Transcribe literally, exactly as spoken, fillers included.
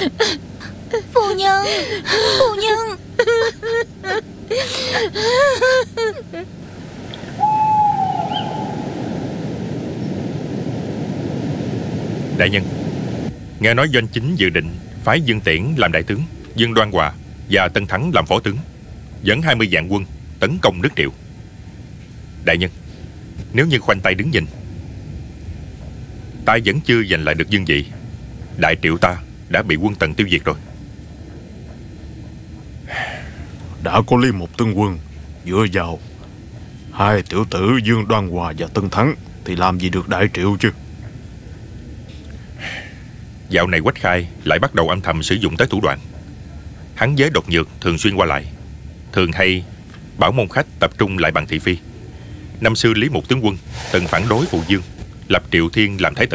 Phu nhân, phu nhân. Đại nhân, nghe nói Doanh Chính dự định phái Dương Tiễn làm đại tướng, Dương Đoan Hòa và Tân Thắng làm phó tướng, dẫn hai mươi vạn quân tấn công nước Triệu. Đại nhân, nếu như khoanh tay đứng nhìn, ta vẫn chưa giành lại được dương vị, Đại Triệu ta đã bị quân Tần tiêu diệt rồi. Đã có Lý Mục tướng quân dựa vào hai tiểu tử Dương Đoan Hòa và Tân Thắng thì làm gì được Đại Triệu chứ. Dạo này Quách Khai lại bắt đầu âm thầm sử dụng tới thủ đoạn. Hắn với Độc Nhược thường xuyên qua lại, thường hay bảo môn khách tập trung lại bằng thị phi. Năm xưa Lý Mục tướng quân từng phản đối Phụ Dương, lập Triệu Thiên làm thái tử.